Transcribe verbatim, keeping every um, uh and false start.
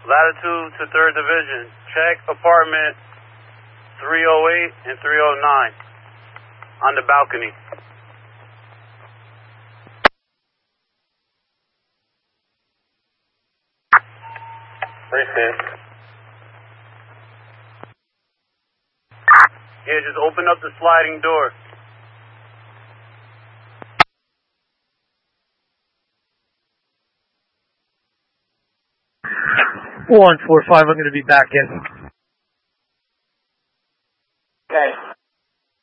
Latitude to third Division. Check apartment three oh eight and three oh nine on the balcony. Received. Yeah, just open up the sliding door. one four five, I'm going to be back in.